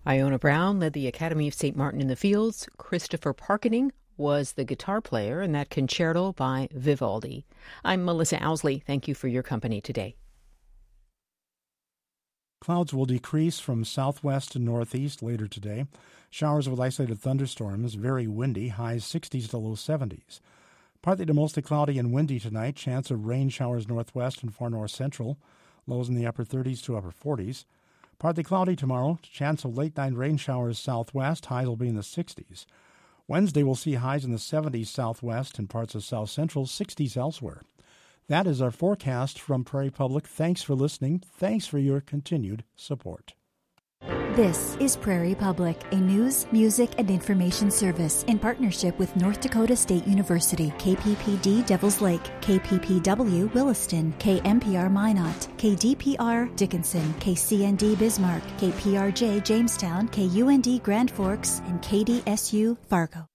Iona Brown led the Academy of St. Martin in the Fields. Christopher Parkening was the guitar player in that concerto by Vivaldi. I'm Melissa Owsley. Thank you for your company today. Clouds will decrease from southwest to northeast later today. Showers with isolated thunderstorms, very windy, highs 60s to low 70s. Partly to mostly cloudy and windy tonight, chance of rain showers northwest and far north central, lows in the upper 30s to upper 40s. Partly cloudy tomorrow, chance of late night rain showers southwest, highs will be in the 60s. Wednesday will see highs in the 70s southwest and parts of south central, 60s elsewhere. That is our forecast from Prairie Public. Thanks for listening. Thanks for your continued support. This is Prairie Public, a news, music, and information service in partnership with North Dakota State University, KPPD Devils Lake, KPPW Williston, KMPR Minot, KDPR Dickinson, KCND Bismarck, KPRJ Jamestown, KUND Grand Forks, and KDSU Fargo.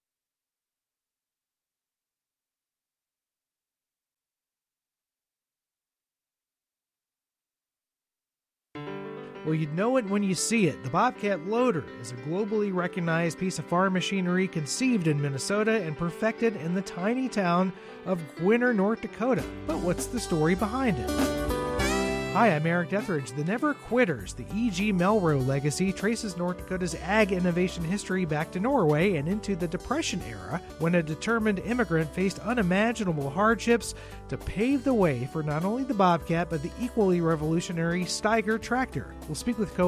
Well, you'd know it when you see it. The Bobcat Loader is a globally recognized piece of farm machinery conceived in Minnesota and perfected in the tiny town of Gwinner, North Dakota. But what's the story behind it? Hi, I'm Eric Dethridge. The Never Quitters, the E.G. Melrose legacy, traces North Dakota's ag innovation history back to Norway and into the Depression era, when a determined immigrant faced unimaginable hardships to pave the way for not only the Bobcat, but the equally revolutionary Steiger tractor. We'll speak with